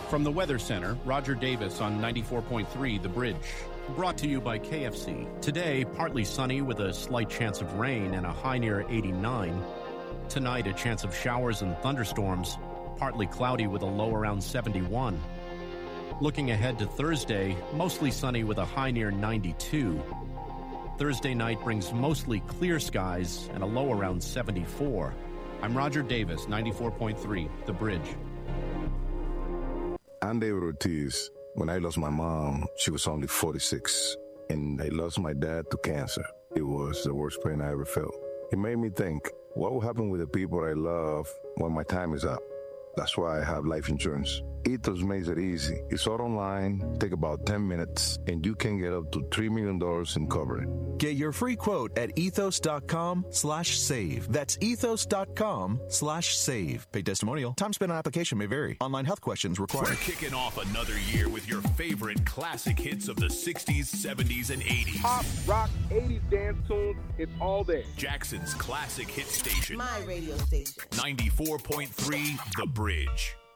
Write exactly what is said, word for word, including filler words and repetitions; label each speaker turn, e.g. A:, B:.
A: From the Weather Center, Roger Davis on ninety-four point three The Bridge. Brought to you by K F C. Today, partly sunny with a slight chance of rain and a high near eighty-nine. Tonight, a chance of showers and thunderstorms, partly cloudy with a low around seventy-one. Looking ahead to Thursday, mostly sunny with a high near ninety-two. Thursday night brings mostly clear skies and a low around seventy-four. I'm Roger Davis, ninety-four point three The Bridge.
B: I'm David Ortiz. When I lost my mom, she was only forty-six, and I lost my dad to cancer. It was the worst pain I ever felt. It made me think, what will happen with the people I love when my time is up? That's why I have life insurance. Ethos makes it easy. It's all online, take about ten minutes, and you can get up to three million dollars in coverage.
C: Get your free quote at ethos.com slash save. That's ethos.com slash save. Paid testimonial. Time spent on application may vary. Online health questions required.
D: We're kicking off another year with your favorite classic hits of the sixties, seventies, and eighties.
E: Pop, rock, eighties dance tunes, it's all there.
D: Jackson's classic hit station.
F: My radio station.
D: ninety-four point three The Bridge.